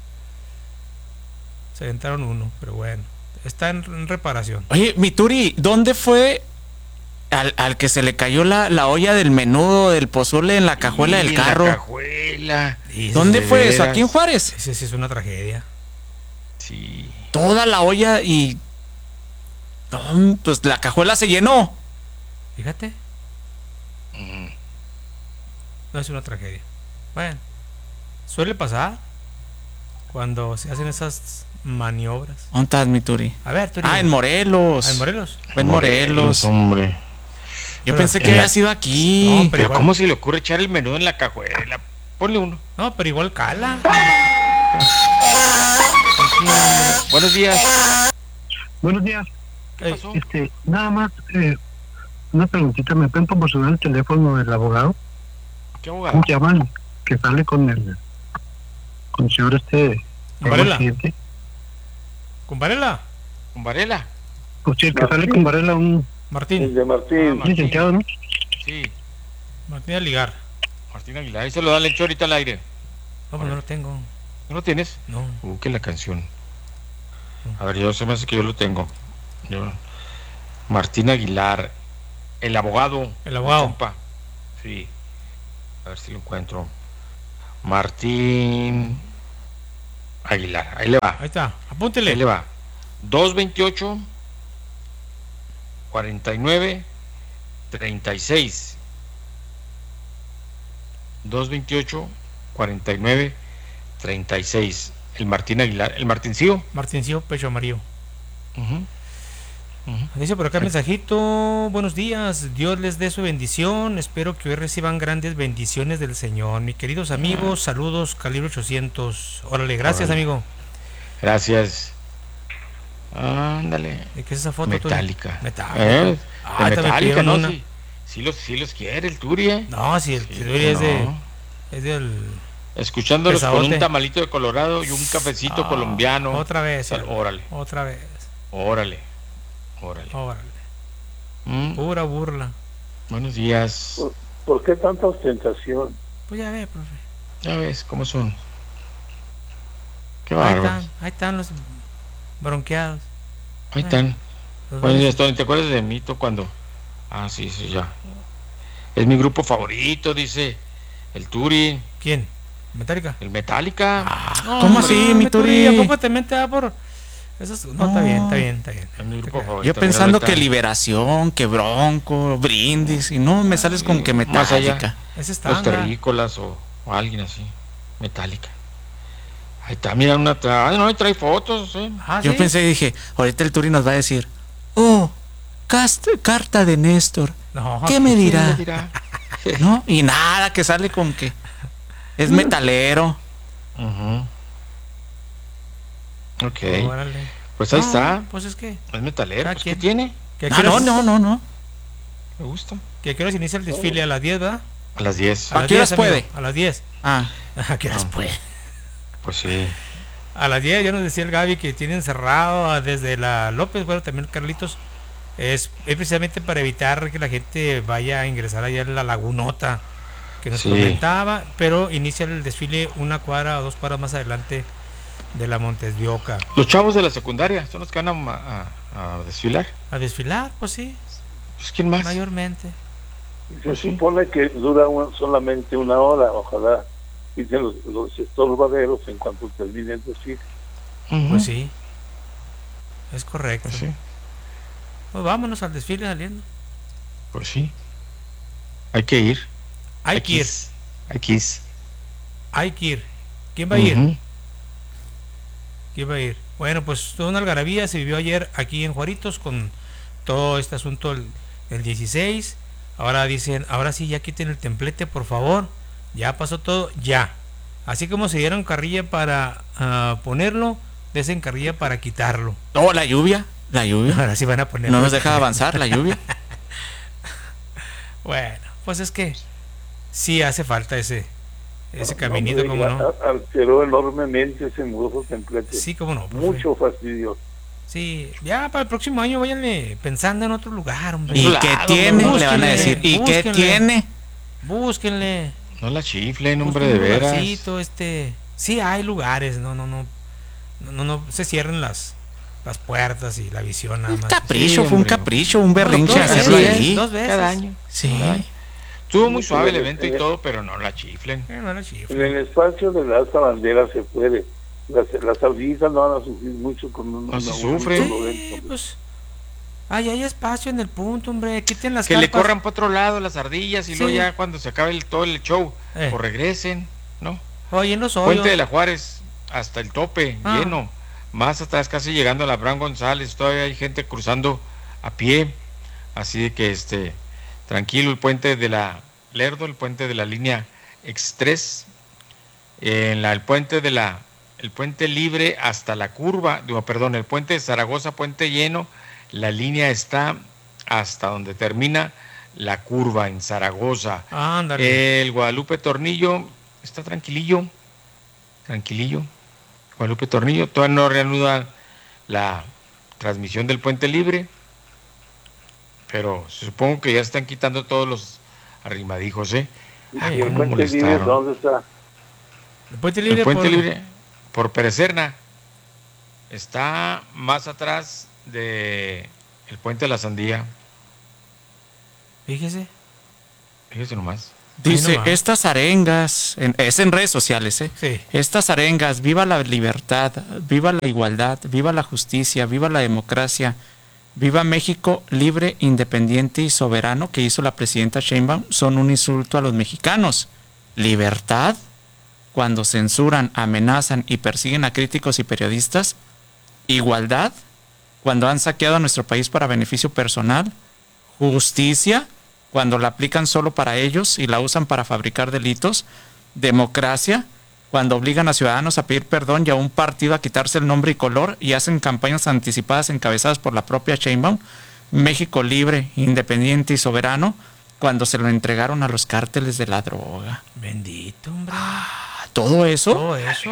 Pero bueno, está en reparación. Oye, mi Turi, ¿dónde fue al que se le cayó la olla del menudo del pozole en la cajuela del carro? La cajuela. ¿Dónde fue eso? ¿Aquí en Juárez? Sí, es una tragedia. Sí. Toda la olla y... pues la cajuela se llenó. Fíjate. No es una tragedia. Bueno, suele pasar cuando se hacen esas maniobras. ¿Dónde estás, mi Turi? A ver, Turi. En Morelos. ¿En Morelos? En Morelos, hombre. Yo pensé que había sido aquí. No, pero ¿cómo se le ocurre echar el menudo en la cajuela? Ponle uno. No, pero igual cala. Buenos días. Buenos días. Nada más una preguntita. ¿Me pueden proporcionar el teléfono del abogado? ¿Qué abogado? ¿Cómo se llaman? Que sale con el señor Varela. ¿Con Varela? ¿Con Varela? Pues sí, el que sale con Varela, un... Martín. El de Martín. Licenciado, ¿no? Sí. Martín Aguilar. Ahí se lo da el hecho ahorita al aire. No, pues no lo tengo. ¿No lo tienes? No. Que la canción. A ver, yo se me hace que yo lo tengo. Martín Aguilar, el abogado. El abogado. Compa. Sí. A ver si lo encuentro. Martín Aguilar. Ahí le va. Ahí está. Apúntele. Ahí le va. 228 49 36. 228 49 36. El Martín Aguilar, el Martincillo. Martincillo, pecho amarillo. Dice por acá mensajito: buenos días, Dios les dé su bendición, espero que hoy reciban grandes bendiciones del Señor. Mis queridos amigos, saludos, calibre 800. Órale, gracias, amigo. Gracias. Ándale. ¿De qué es esa foto? Metálica. Metálica. Metálica, ¿no? Sí los quiere el Turi, ¿eh? No, sí, el Turi es del... Escuchándolos pesadote. con un tamalito de Colorado y un cafecito colombiano. Otra vez. Órale. Otra vez. Órale. Pura burla. Buenos días. ¿Por qué tanta ostentación? Pues ya ve, profe. Ya ves cómo son. Qué Ahí bárbaros. están los bronqueados. Ahí están. Buenos días, Tony. ¿Te acuerdas de Mito cuando? Sí, ya. Es mi grupo favorito, dice el Turi. ¿Quién? ¿Metallica? El Metallica. ¿Cómo así, mi Turi? ¿A poco te metes por...? Eso no, está bien. Es mi grupo favorito. Yo pensando que Liberación, que Bronco, Brindis, y no me sales con que Metallica. Los terrícolas o alguien así. Metallica. Ahí está, mira una... no, trae fotos, Yo pensé y dije, ahorita el Turi nos va a decir, carta de Néstor. No, ¿Qué me dirá? ¿No? Y nada, que sale con que es metalero. Ok. Pues ahí está. Pues es que es metalero. Pues, ¿qué tiene? No. Me gusta. ¿Que a qué horas inicia el desfile? ¿A las 10, verdad? A las 10. ¿A qué horas puede? A las 10. ¿A qué horas puede? Pues sí. A las 10 ya nos decía el Gaby que tienen cerrado desde la López, bueno, también Carlitos. Es precisamente para evitar que la gente vaya a ingresar allá en la lagunota que nos comentaba, pero inicia el desfile una cuadra o 2 cuadras más adelante de la Montes de Oca. Los chavos de la secundaria son los que van a desfilar. ¿A desfilar? Pues sí. Pues ¿quién más? Mayormente. Se supone que dura solamente una hora, ojalá quiten los estorbaderos en cuanto termine el desfile. Pues sí, es correcto. Pues sí. Pues vámonos al desfile saliendo. Pues sí. Hay que ir. Hay que ir. ¿Quién va a ir? ¿Quién va a ir? Bueno, pues toda una algarabía se vivió ayer aquí en Juaritos con todo este asunto el 16. Ahora dicen, ahora sí, ya quiten el templete, por favor. Ya pasó todo, ya. Así como se dieron carrilla para ponerlo, desen carrilla para quitarlo. No, la lluvia. Ahora sí van a ponerlo. No nos deja avanzar la lluvia. Bueno, pues es que sí hace falta ese caminito, como no. Alteró enormemente ese nuevo templete. Sí, como no. Mucho fastidio. Sí, ya para el próximo año váyanle pensando en otro lugar, hombre. ¿Y qué tiene? Le van a decir, ¿y qué tiene? Búsquenle. No la chiflen, hombre, de veras. Sí, hay lugares, no se cierren las puertas y la visión nada más. Capricho, fue un capricho, un berrinche hacerlo ahí. 2 veces. Cada año. Sí. Estuvo muy suave el evento y todo, pero no la chiflen. En el espacio de la alta bandera se puede. Las ardillitas no van a sufrir mucho con un... No se sufre. Pues, hay espacio en el punto, hombre. Quiten las que carpas. Le corran para otro lado las ardillas y luego ya cuando se acabe todo el show, pues regresen, ¿no? Oye, en los hoyos. Puente de la Juárez hasta el tope, lleno. Más atrás, casi llegando a la Abraham González, todavía hay gente cruzando a pie. Así de que tranquilo, el puente de la Lerdo, el puente de la línea X3, el puente libre hasta la curva, el puente de Zaragoza, puente lleno, la línea está hasta donde termina la curva en Zaragoza. El Guadalupe Tornillo está tranquilillo. Guadalupe Tornillo, todavía no reanuda la transmisión del puente libre, pero supongo que ya están quitando todos los arrimadijos, ¿Y el puente libre dónde está? El puente libre, libre por Perecerna. Está más atrás de el Puente de la Sandía. Fíjese nomás. Dice, estas arengas, es en redes sociales, Sí. Estas arengas, viva la libertad, viva la igualdad, viva la justicia, viva la democracia, viva México libre, independiente y soberano, que hizo la presidenta Sheinbaum, son un insulto a los mexicanos. Libertad, cuando censuran, amenazan y persiguen a críticos y periodistas. Igualdad, cuando han saqueado a nuestro país para beneficio personal. Justicia, cuando la aplican solo para ellos y la usan para fabricar delitos. Democracia, cuando obligan a ciudadanos a pedir perdón y a un partido a quitarse el nombre y color y hacen campañas anticipadas encabezadas por la propia Sheinbaum. México libre, independiente y soberano, cuando se lo entregaron a los cárteles de la droga. Bendito, hombre. ¿Todo eso? Todo eso.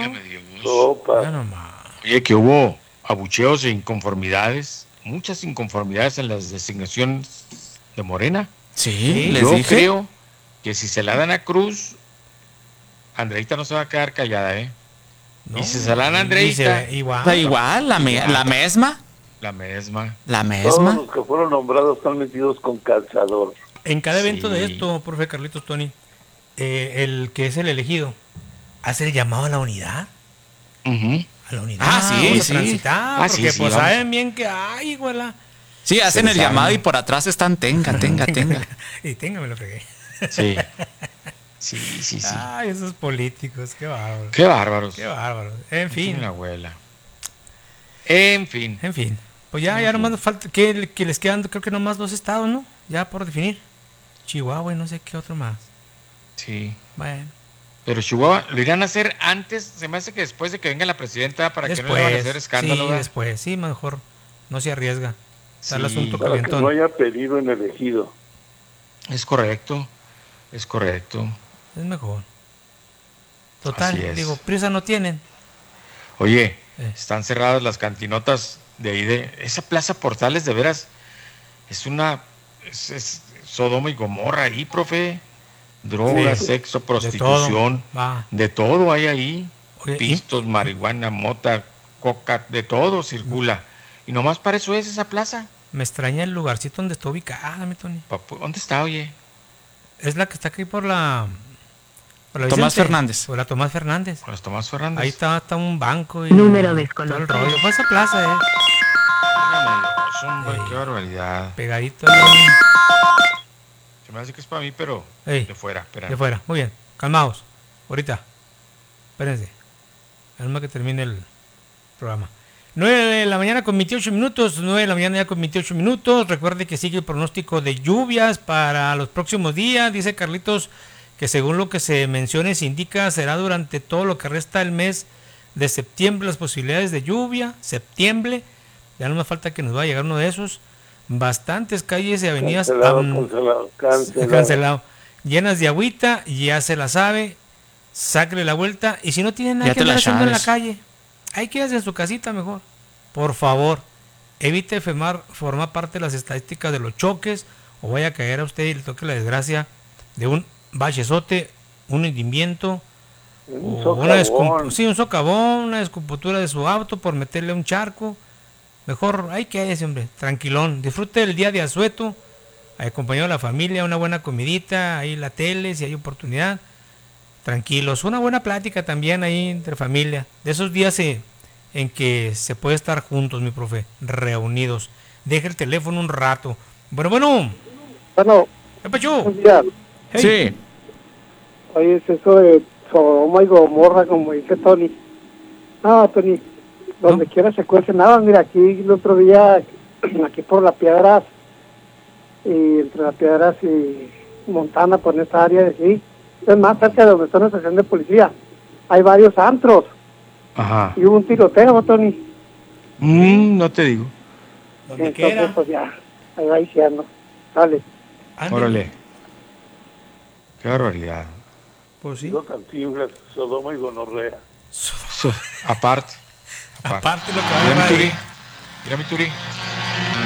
Oye, que hubo abucheos e inconformidades, muchas inconformidades en las designaciones de Morena. Sí, les yo dije. creo que si se la dan a Cruz, Andreita no se va a quedar callada, y si se la dan a Andreita, igual, la misma. La misma. Todos los que fueron nombrados están metidos con calzador. En cada evento de esto, profe Carlitos, Tony, el que es el elegido hace el llamado a la unidad. A la unidad. Vamos a transitar, porque pues saben bien que hay, güey. Sí, hacen el llamado y por atrás están, tenga. Y tenga, me lo fregué. Sí. Sí. Ay, esos políticos, qué bárbaros. Qué bárbaros. Qué bárbaros. En fin. La abuela. En fin. Pues ya nomás nos falta, que les quedan, creo que nomás 2 estados, ¿no? Ya por definir. Chihuahua y no sé qué otro más. Sí. Bueno. Pero Chihuahua, ¿lo irán a hacer antes? Se me hace que después de que venga la presidenta para que no le vayan a hacer escándalo. Sí, después. Sí, mejor no se arriesga. Está el asunto para calientón. que no haya pedido en elegido. Es correcto. Es mejor. Total, digo, prisa no tienen. Oye, están cerradas las cantinotas de ahí de esa Plaza Portales, de veras. Es Sodoma y Gomorra ahí, profe. Drogas, sexo, prostitución. De todo hay ahí. Oye, pistos, marihuana, mota, coca, de todo circula. Y nomás para eso es esa plaza. Me extraña el lugarcito donde está ubicada, mi Tony. ¿Dónde está, oye? Es la que está aquí por la Tomás Fernández. Por la Tomás Fernández. Por la Tomás Fernández. Ahí está un banco. Y número todo desconocido. el rollo. Fue esa plaza, Qué barbaridad. Pegadito. Se me hace que es para mí, pero de fuera. De fuera, muy bien. Calmaos. Ahorita. Espérense. Alma que termine el programa. 9 de la mañana con 28 minutos. 9 de la mañana ya con 28 minutos. Recuerde que sigue el pronóstico de lluvias para los próximos días. Dice Carlitos que según lo que se menciona y se indica, será durante todo lo que resta el mes de septiembre las posibilidades de lluvia. Septiembre. Ya no me falta que nos va a llegar uno de esos. Bastantes calles y avenidas cancelado. Llenas de agüita, ya se la sabe. Sácale la vuelta. Y si no tiene nada que andar haciendo en la calle, ahí quédese en su casita mejor. Por favor, evite formar parte de las estadísticas de los choques o vaya a caer a usted y le toque la desgracia de un bachezote, un hundimiento, un socavón, una descompostura de su auto por meterle un charco. Mejor ahí quédese, hombre, tranquilón. Disfrute el día de asueto, acompañado de la familia, una buena comidita, ahí la tele, si hay oportunidad. Tranquilos, una buena plática también ahí entre familia. De esos días en que se puede estar juntos, mi profe, reunidos. Deje el teléfono un rato. Bueno. ¿Qué pasó? Hey. Sí. Oye, es eso de Sodoma y Gomorra, como dice Tony. Tony, donde quiera se cuece nada. Mira, aquí el otro día, aquí por las Piedras, y entre las Piedras y Montana, por esta área de aquí, es más cerca de donde está una estación de policía, hay varios antros. Ajá. Y hubo un tiroteo, Tony. No te digo. Entonces, pues ya, ahí va diciendo. Dale. Órale. Qué barbaridad. Pues sí. Sodoma y Gonorrea. Aparte lo que va a Mira mi Turi.